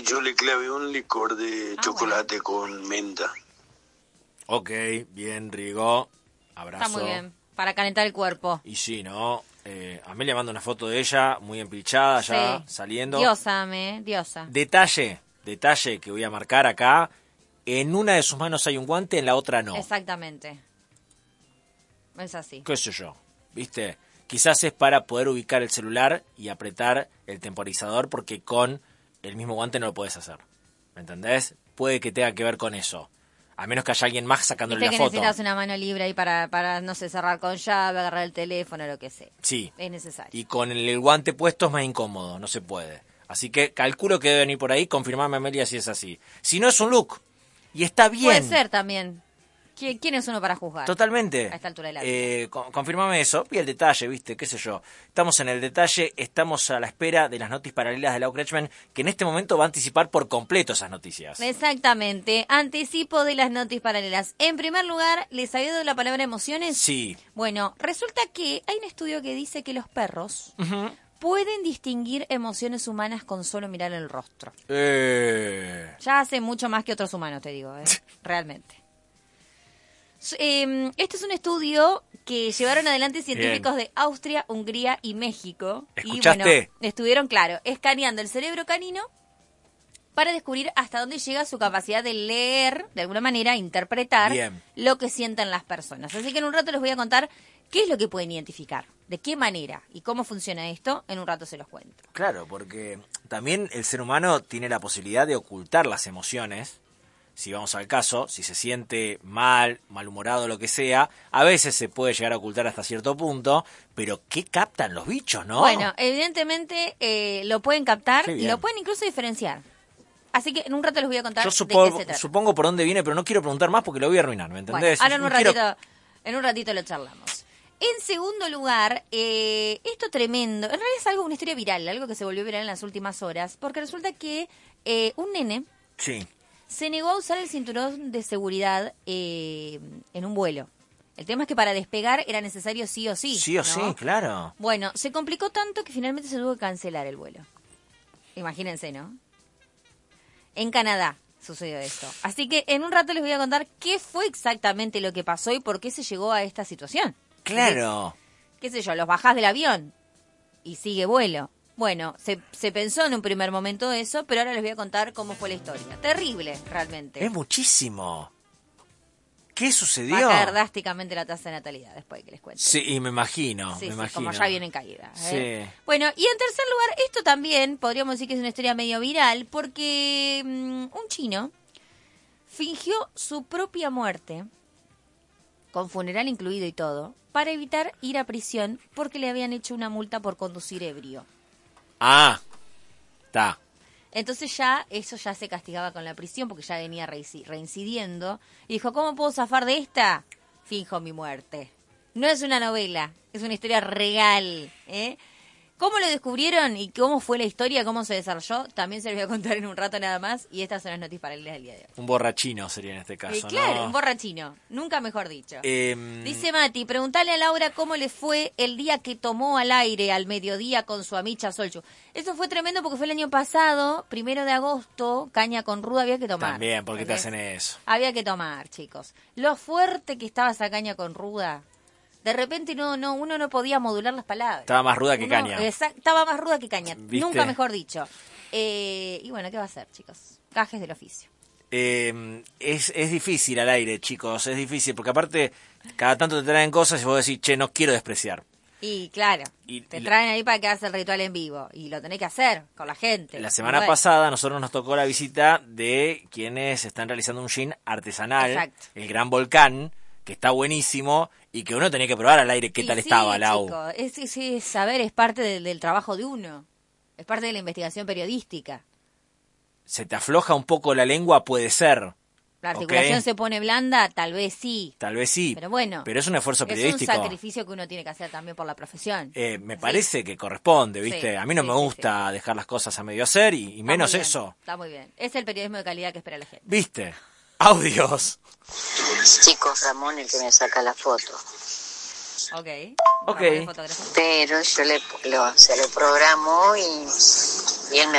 y yo le clavé un licor de chocolate con menta. Ok, bien, Rigo. Abrazo. Está muy bien, para calentar el cuerpo. Y sí, ¿no? Amelia manda una foto de ella, muy empilchada ya, Sí. saliendo. Diosa, diosa. Detalle que voy a marcar acá. En una de sus manos hay un guante, en la otra no. Exactamente. Es así. ¿Qué sé yo? ¿Viste? Quizás es para poder ubicar el celular y apretar el temporizador, porque con el mismo guante no lo puedes hacer. ¿Me entendés? Puede que tenga que ver con eso. A menos que haya alguien más sacándole Viste la que foto. necesitas una mano libre ahí para, no sé, cerrar con llave, agarrar el teléfono, lo que sea. Sí. Es necesario. Y con el guante puesto es más incómodo, no se puede. Así que calculo que debe venir por ahí, confirmame, Amelia, si es así. Si no, es un look. Y está bien. Puede ser también. ¿Quién es uno para juzgar? Totalmente. A esta altura de la vida. Confirmame eso. Y el detalle, ¿viste? ¿Qué sé yo? Estamos en el detalle, estamos a la espera de las noticias paralelas de Lau Kretschmann, que en este momento va a anticipar por completo esas noticias. Exactamente. Anticipo de las noticias paralelas. En primer lugar, ¿les había dado la palabra emociones? Sí. Bueno, resulta que hay un estudio que dice que los perros pueden distinguir emociones humanas con solo mirar el rostro. Ya hace mucho más que otros humanos, te digo, realmente. Este es un estudio que llevaron adelante científicos de Austria, Hungría y México. ¿Escuchaste? Y bueno, estuvieron, claro, escaneando el cerebro canino para descubrir hasta dónde llega su capacidad de leer, de alguna manera, interpretar lo que sienten las personas. Así que en un rato les voy a contar qué es lo que pueden identificar, de qué manera y cómo funciona esto. En un rato se los cuento. Claro, porque también el ser humano tiene la posibilidad de ocultar las emociones. Si vamos al caso, si se siente mal, malhumorado, lo que sea, a veces se puede llegar a ocultar hasta cierto punto, pero ¿qué captan los bichos, no? Bueno, evidentemente lo pueden captar y lo pueden incluso diferenciar. Así que en un rato les voy a contar Yo de qué se trata. supongo por dónde viene, pero no quiero preguntar más porque lo voy a arruinar, ¿me entendés? Bueno, ahora en un ratito lo charlamos. En segundo lugar, esto tremendo, en realidad es una historia viral, algo que se volvió viral en las últimas horas, porque resulta que un nene se negó a usar el cinturón de seguridad en un vuelo. El tema es que para despegar era necesario sí o sí. Sí o sí, claro. Bueno, se complicó tanto que finalmente se tuvo que cancelar el vuelo. Imagínense, ¿no? En Canadá sucedió esto. Así que en un rato les voy a contar qué fue exactamente lo que pasó y por qué se llegó a esta situación. Claro. ¿Qué sé yo? Los bajás del avión y sigue vuelo. Bueno, se pensó en un primer momento eso, pero ahora les voy a contar cómo fue la historia. Terrible, realmente. Es muchísimo. ¿Qué sucedió? Va a caer drásticamente la tasa de natalidad después de que les cuente. Sí, y me imagino, Sí, imagino. como ya viene en caída. Sí. Bueno, y en tercer lugar, esto también podríamos decir que es una historia medio viral, porque un chino fingió su propia muerte, con funeral incluido y todo, para evitar ir a prisión porque le habían hecho una multa por conducir ebrio. Ah, está. Entonces eso ya se castigaba con la prisión porque ya venía reincidiendo. Y dijo, ¿cómo puedo zafar de esta? Finjo mi muerte. No es una novela, es una historia real. ¿Cómo lo descubrieron y cómo fue la historia, cómo se desarrolló? También se los voy a contar en un rato nada más. Y estas son las noticias paralelas del día de hoy. Un borrachino sería en este caso, claro, ¿no? un borrachino. Nunca mejor dicho. Dice Mati, preguntale a Laura cómo le fue el día que tomó al aire al mediodía con su amicha Solchu. Eso fue tremendo porque fue el año pasado, 1 de agosto, caña con ruda había que tomar. También, ¿por qué te hacen eso? Había que tomar, chicos. Lo fuerte que estaba esa caña con ruda. De repente uno no podía modular las palabras. Estaba más ruda que caña. Estaba más ruda que caña, ¿Viste? Nunca mejor dicho. Y bueno, ¿qué va a hacer, chicos? Gajes del oficio. Es difícil al aire, chicos, es difícil, porque aparte cada tanto te traen cosas y vos decís, che, no quiero despreciar. Y claro, te traen ahí para que hagas el ritual en vivo, y lo tenés que hacer con la gente. La semana pasada a nosotros nos tocó la visita de quienes están realizando un gin artesanal, Exacto. El Gran Volcán, que está buenísimo, y que uno tenía que probar al aire qué tal estaba, Lau. Es saber, es parte del trabajo de uno, es parte de la investigación periodística. ¿Se te afloja un poco la lengua? Puede ser. ¿La articulación se pone blanda? Tal vez sí. Tal vez sí. Pero bueno. Pero es un esfuerzo periodístico. Es un sacrificio que uno tiene que hacer también por la profesión. Me parece que corresponde, ¿viste? A mí no me gusta dejar las cosas a medio hacer y menos eso. Está muy bien. Es el periodismo de calidad que espera la gente. ¿Viste? Audios. Chicos, Ramón el que me saca la foto. Ok. Pero yo se lo programo y él me